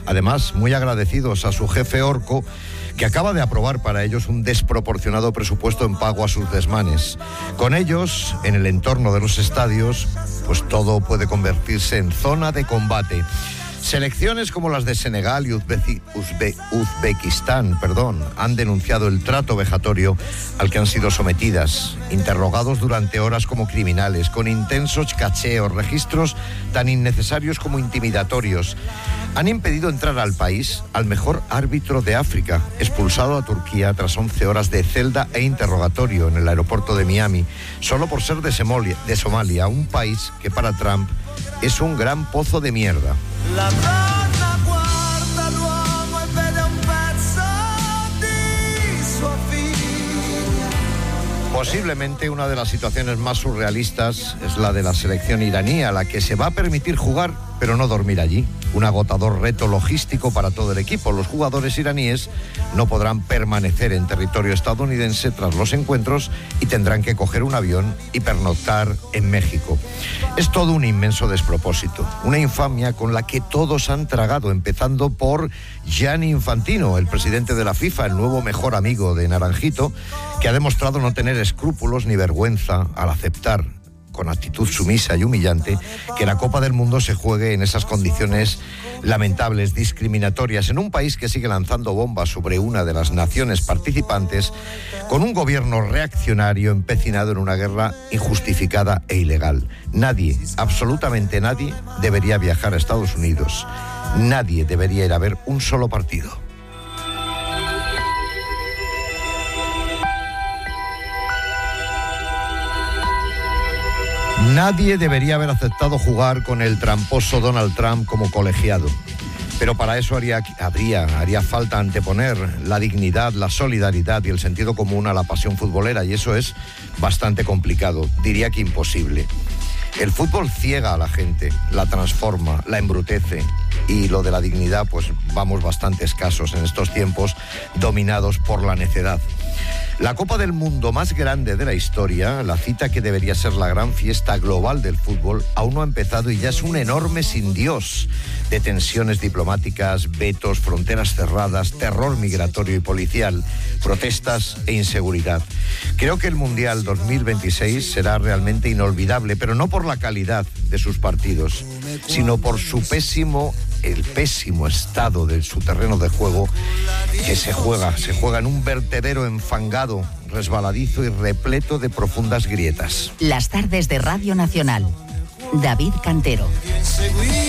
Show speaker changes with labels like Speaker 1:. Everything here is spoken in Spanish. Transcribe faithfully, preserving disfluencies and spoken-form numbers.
Speaker 1: Además, muy agradecidos a su jefe Orco, que acaba de aprobar para ellos un desproporcionado presupuesto en pago a sus desmanes. Con ellos, en el entorno de los estadios, pues todo puede convertirse en zona de combate. Selecciones como las de Senegal y Uzbe- Uzbe- Uzbekistán perdón, han denunciado el trato vejatorio al que han sido sometidas, interrogados durante horas como criminales, con intensos cacheos, registros tan innecesarios como intimidatorios. Han impedido entrar al país al mejor árbitro de África, expulsado a Turquía tras once horas de celda e interrogatorio en el aeropuerto de Miami, solo por ser de Somalia, de Somalia, un país que para Trump es un gran pozo de mierda. La donna guarda l'uomo e vede un pezzo di sua figlia. Posiblemente una de las situaciones más surrealistas es la de la selección iraní, a la que se va a permitir jugar pero no dormir allí. Un agotador reto logístico para todo el equipo. Los jugadores iraníes no podrán permanecer en territorio estadounidense tras los encuentros y tendrán que coger un avión y pernoctar en México. Es todo un inmenso despropósito, una infamia con la que todos han tragado, empezando por Gianni Infantino, el presidente de la FIFA, el nuevo mejor amigo de Naranjito, que ha demostrado no tener escrúpulos ni vergüenza al aceptar con actitud sumisa y humillante que la Copa del Mundo se juegue en esas condiciones lamentables, discriminatorias, en un país que sigue lanzando bombas sobre una de las naciones participantes, con un gobierno reaccionario empecinado en una guerra injustificada e ilegal. Nadie, absolutamente nadie, debería viajar a Estados Unidos. Nadie debería ir a ver un solo partido. Nadie debería haber aceptado jugar con el tramposo Donald Trump como colegiado. Pero para eso haría, habría, haría falta anteponer la dignidad, la solidaridad y el sentido común a la pasión futbolera, y eso es bastante complicado, diría que imposible. El fútbol ciega a la gente, la transforma, la embrutece, y lo de la dignidad, pues vamos bastante escasos en estos tiempos dominados por la necedad. La Copa del Mundo más grande de la historia, la cita que debería ser la gran fiesta global del fútbol, aún no ha empezado y ya es un enorme sin Dios de tensiones diplomáticas, vetos, fronteras cerradas, terror migratorio y policial, protestas e inseguridad. Creo que el Mundial dos mil veintiséis será realmente inolvidable, pero no por la calidad de sus partidos, sino por su pésimo, el pésimo estado de su terreno de juego, que se juega, se juega en un vertedero enfangado, resbaladizo y repleto de profundas grietas.
Speaker 2: Las tardes de Radio Nacional. David Cantero.